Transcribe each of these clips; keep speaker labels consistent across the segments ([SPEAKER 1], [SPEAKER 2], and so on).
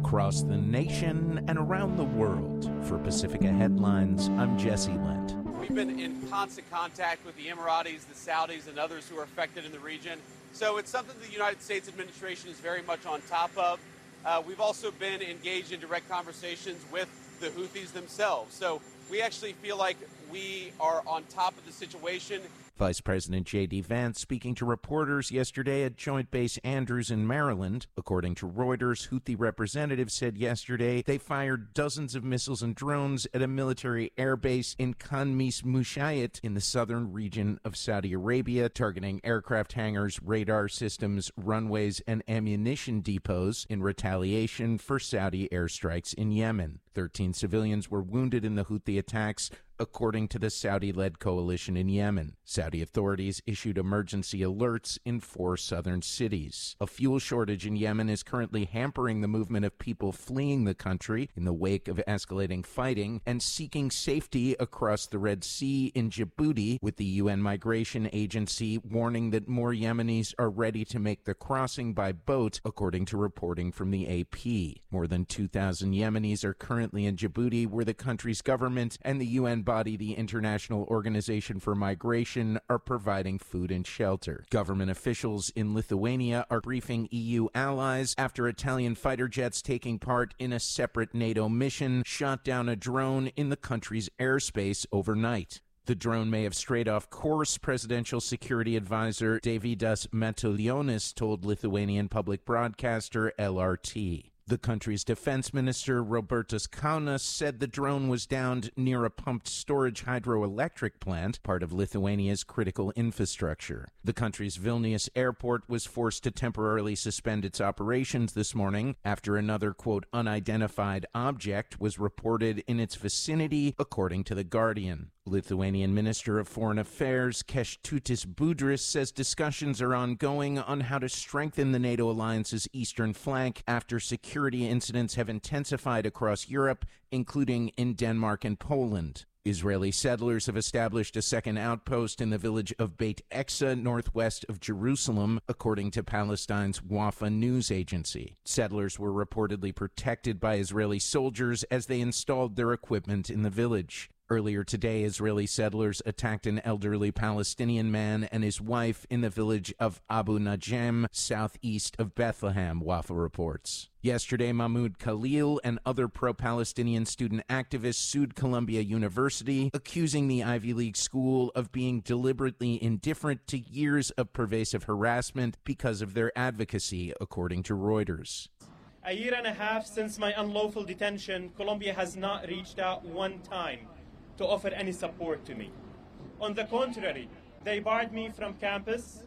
[SPEAKER 1] Across the nation and around the world. For Pacifica Headlines, I'm Jesse Lent.
[SPEAKER 2] We've been in constant contact with the Emiratis, the Saudis, and others who are affected in the region. So it's something the United States administration is very much on top of. We've also been engaged in direct conversations with the Houthis themselves. So we actually feel like we are on top of the situation.
[SPEAKER 1] Vice President J.D. Vance speaking to reporters yesterday at Joint Base Andrews in Maryland. According to Reuters, Houthi representatives said yesterday they fired dozens of missiles and drones at a military airbase in Khanmis Mushayat in the southern region of Saudi Arabia, targeting aircraft hangars, radar systems, runways, and ammunition depots in retaliation for Saudi airstrikes in Yemen. 13 civilians were wounded in the Houthi attacks, according to the Saudi-led coalition in Yemen. Saudi authorities issued emergency alerts in 4 southern cities. A fuel shortage in Yemen is currently hampering the movement of people fleeing the country in the wake of escalating fighting and seeking safety across the Red Sea in Djibouti, with the UN Migration Agency warning that more Yemenis are ready to make the crossing by boat, according to reporting from the AP. More than 2,000 Yemenis are currently in Djibouti, where the country's government and the UN body, the International Organization for Migration, are providing food and shelter. Government officials in Lithuania are briefing EU allies after Italian fighter jets taking part in a separate NATO mission shot down a drone in the country's airspace overnight. The drone may have strayed off course, Presidential Security Advisor Davidas Matulionis told Lithuanian public broadcaster LRT. The country's defense minister, Robertas Kaunas, said the drone was downed near a pumped storage hydroelectric plant, part of Lithuania's critical infrastructure. The country's Vilnius airport was forced to temporarily suspend its operations this morning after another, quote, unidentified object was reported in its vicinity, according to The Guardian. Lithuanian Minister of Foreign Affairs Kęstutis Budrys says discussions are ongoing on how to strengthen the NATO alliance's eastern flank after security incidents have intensified across Europe, including in Denmark and Poland. Israeli settlers have established a second outpost in the village of Beit Eksa, northwest of Jerusalem, according to Palestine's Wafa news agency. Settlers were reportedly protected by Israeli soldiers as they installed their equipment in the village. Earlier today, Israeli settlers attacked an elderly Palestinian man and his wife in the village of Abu Najem, southeast of Bethlehem, Wafa reports. Yesterday, Mahmoud Khalil and other pro-Palestinian student activists sued Columbia University, accusing the Ivy League school of being deliberately indifferent to years of pervasive harassment because of their advocacy, according to Reuters.
[SPEAKER 3] A year and a half since my unlawful detention, Columbia has not reached out one time to offer any support to me. On the contrary, they barred me from campus.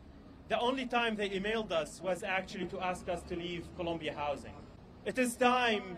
[SPEAKER 3] The only time they emailed us was actually to ask us to leave Columbia housing. It is time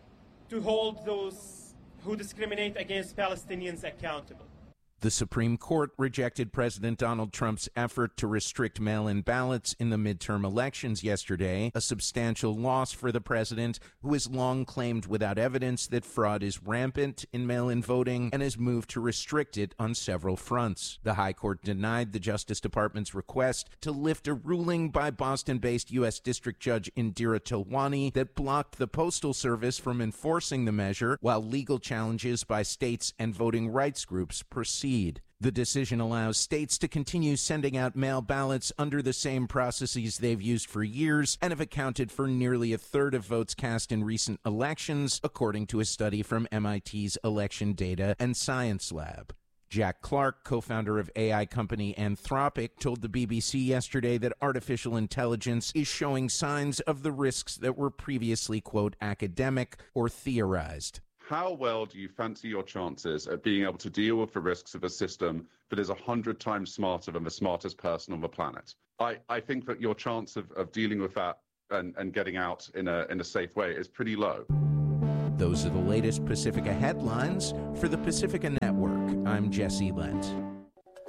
[SPEAKER 3] to hold those who discriminate against Palestinians accountable.
[SPEAKER 1] The Supreme Court rejected President Donald Trump's effort to restrict mail-in ballots in the midterm elections yesterday, a substantial loss for the president, who has long claimed without evidence that fraud is rampant in mail-in voting and has moved to restrict it on several fronts. The High Court denied the Justice Department's request to lift a ruling by Boston-based U.S. District Judge Indira Tilwani that blocked the Postal Service from enforcing the measure, while legal challenges by states and voting rights groups proceed. The decision allows states to continue sending out mail ballots under the same processes they've used for years and have accounted for nearly a third of votes cast in recent elections, according to a study from MIT's Election Data and Science Lab. Jack Clark, co-founder of AI company Anthropic, told the BBC yesterday that artificial intelligence is showing signs of the risks that were previously, quote, academic or theorized.
[SPEAKER 4] How well do you fancy your chances at being able to deal with the risks of a system that is 100 times smarter than the smartest person on the planet? I think that your chance of dealing with that and getting out in a safe way is pretty low.
[SPEAKER 1] Those are the latest Pacifica headlines. For the Pacifica Network, I'm Jesse Lent.